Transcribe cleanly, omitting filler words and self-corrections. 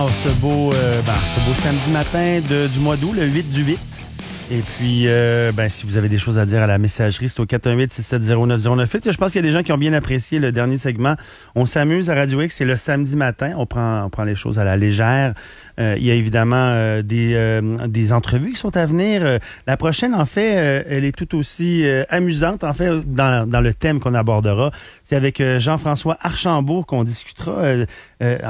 Ce beau samedi matin du mois d'août, le 8 du 8. Et puis, si vous avez des choses à dire à la messagerie, c'est au 418-670-9098. Je pense qu'il y a des gens qui ont bien apprécié le dernier segment. On s'amuse à Radio X, c'est le samedi matin. On prend les choses à la légère. Il y a évidemment des entrevues qui sont à venir. La prochaine, en fait, elle est tout aussi amusante, en fait, dans le thème qu'on abordera. C'est avec Jean-François Archambault qu'on discutera